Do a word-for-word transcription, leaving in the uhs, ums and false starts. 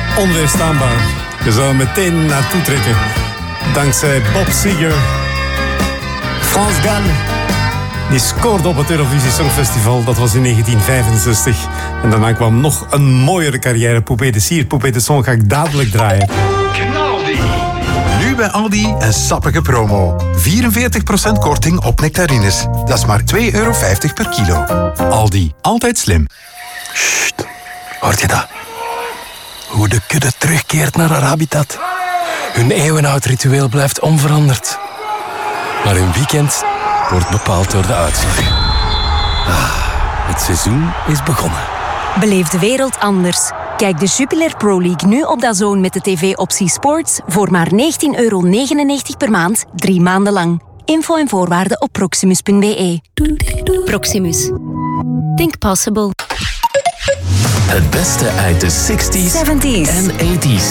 onweerstaanbaar. Je zou er meteen naartoe trekken. Dankzij Bob Seger. France Gall. Die scoorde op het Eurovisie Songfestival. Dat was in negentien vijfenzestig. En daarna kwam nog een mooiere carrière. Poupée de Sier, Poupée de Son ga ik dadelijk draaien. Knaldi. Nu bij Aldi een sappige promo. vierenveertig procent korting op nectarines. Dat is maar twee euro vijftig per kilo. Aldi, altijd slim. Sst, hoort je dat? Hoe de kudde terugkeert naar haar habitat. Hun eeuwenoud ritueel blijft onveranderd. Maar hun weekend wordt bepaald door de uitslag. Ah, het seizoen is begonnen. Beleef de wereld anders. Kijk de Jupiler Pro League nu op DAZN met de tv-optie Sports voor maar negentien euro negenennegentig per maand, drie maanden lang. Info en voorwaarden op proximus punt b e. Proximus. Think possible. Het beste uit de zestig's zeventig's en tachtig's.